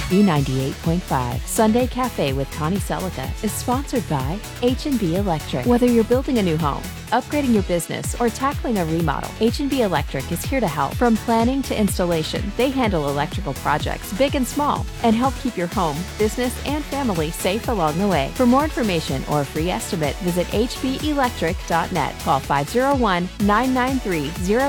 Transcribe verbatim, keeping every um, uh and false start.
B ninety-eight point five Sunday Cafe with Connie Selica is sponsored by H and B Electric. Whether you're building a new home, upgrading your business, or tackling a remodel, H and B Electric is here to help. From planning to installation, they handle electrical projects, big and small, and help keep your home, business, and family safe along the way. For more information or a free estimate, visit h b electric dot net. Call five oh one, nine nine three, oh